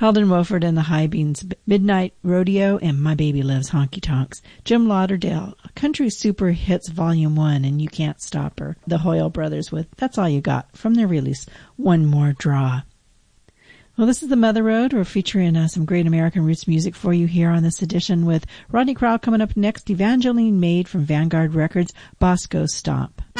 Alden Wolford and the High Beans, Midnight Rodeo, and My Baby Loves Honky Tonks. Jim Lauderdale, Country Super Hits Volume 1, and You Can't Stop Her. The Hoyle Brothers with That's All You Got from their release, One More Draw. Well, this is the Mother Road. We're featuring some great American roots music for you here on this edition with Rodney Crowell coming up next, Evangeline Maid from Vanguard Records, Bosco Stomp.